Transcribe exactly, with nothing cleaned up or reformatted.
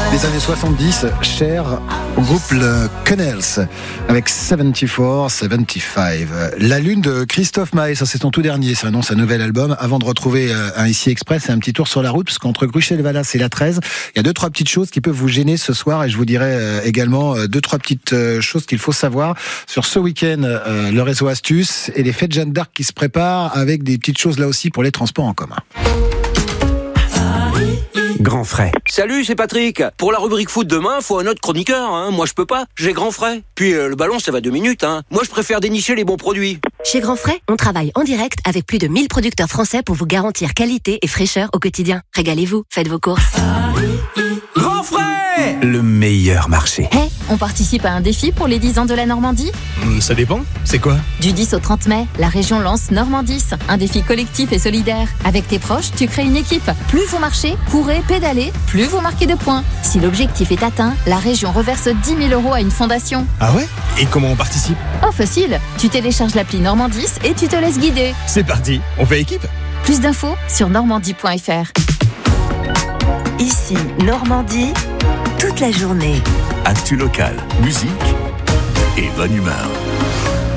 des années soixante-dix, cher au groupe le Connells, avec soixante-quatre, soixante-quinze. La Lune de Christophe Maé, ça c'est son tout dernier, ça annonce un nouvel album. Avant de retrouver un Ici Express, c'est un petit tour sur la route, parce qu'entre Cruchel-Vallas et la treize, il y a deux, trois petites choses qui peuvent vous gêner ce soir, et je vous dirai également deux, trois petites choses qu'il faut savoir sur ce week-end, le réseau Astuce et les fêtes Jeanne d'Arc qui se préparent, avec des petites choses là aussi pour les transports en commun. Grand frais. Salut, c'est Patrick. Pour la rubrique foot demain, faut un autre chroniqueur. Hein. Moi, je peux pas. J'ai grand frais. Puis euh, le ballon, ça va deux minutes. Hein. Moi, je préfère dénicher les bons produits. Chez Grand Frais, on travaille en direct avec plus de mille producteurs français pour vous garantir qualité et fraîcheur au quotidien. Régalez-vous, faites vos courses. Grand frais, le meilleur marché. Hey, on participe à un défi pour les dix ans de la Normandie ? Mmh, ça dépend. C'est quoi ? Du dix au trente mai, la région lance Normandis, un défi collectif et solidaire. Avec tes proches, tu crées une équipe. Plus vous marchez, courez, pédalez, plus vous marquez de points. Si l'objectif est atteint, la région reverse dix mille euros à une fondation. Ah ouais ? Et comment on participe ? Oh, facile. Tu télécharges l'appli Normandis et tu te laisses guider. C'est parti, on fait équipe ? Plus d'infos sur normandie point f r. Ici, Normandie, toute la journée. Actu local, musique et bonne humeur.